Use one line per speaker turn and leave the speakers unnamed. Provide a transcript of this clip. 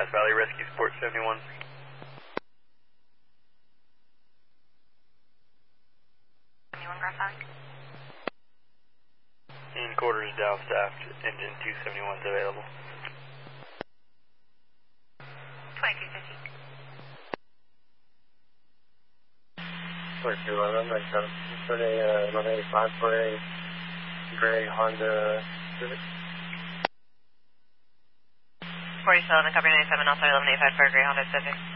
Death Valley Rescue Sport 71. In quarters down staffed, engine 271 is available.
2250.
4211, like for a 185 for a gray Honda Civic.
47, copy 97, also 1185 for a gray Honda Civic.